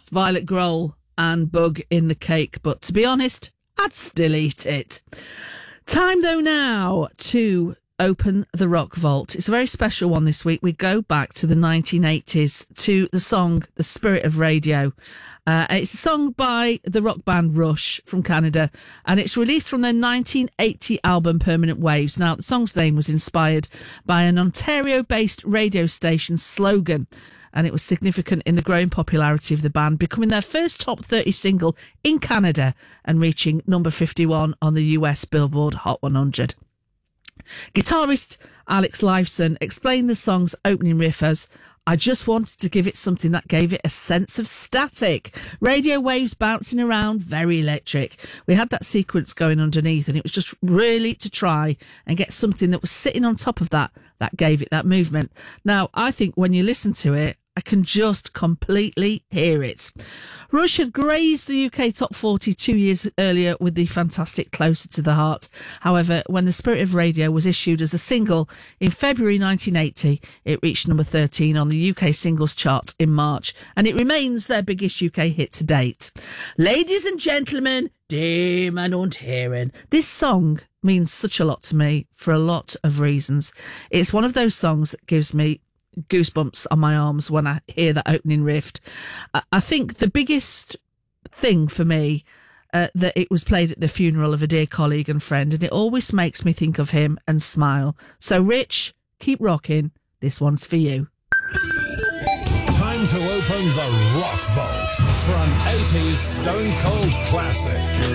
Violet Grohl and Bug in the Cake, but to be honest, I'd still eat it. Time though now to open the rock vault. It's a very special one this week. We go back to the 1980s to the song The Spirit of Radio. It's a song by the rock band Rush from Canada, and it's released from their 1980 album Permanent Waves. Now, the song's name was inspired by an Ontario-based radio station's slogan, and it was significant in the growing popularity of the band, becoming their first top 30 single in Canada and reaching number 51 on the US Billboard Hot 100. Guitarist Alex Lifeson explained the song's opening riff as, "I just wanted to give it something that gave it a sense of static. Radio waves bouncing around, very electric. We had that sequence going underneath, and it was just really to try and get something that was sitting on top of that gave it that movement." Now, I think when you listen to it, I can just completely hear it. Rush had grazed the UK top 40 2 years earlier with the fantastic Closer to the Heart. However, when The Spirit of Radio was issued as a single in February 1980, it reached number 13 on the UK singles chart in March, and it remains their biggest UK hit to date. Ladies and gentlemen, Damen und Herren, this song means such a lot to me for a lot of reasons. It's one of those songs that gives me goosebumps on my arms when I hear that opening riff. I think the biggest thing for me, that it was played at the funeral of a dear colleague and friend, and it always makes me think of him and smile. So, Rich, keep rocking. This one's for you. Time to open the Rock Vault for an 80s Stone Cold classic.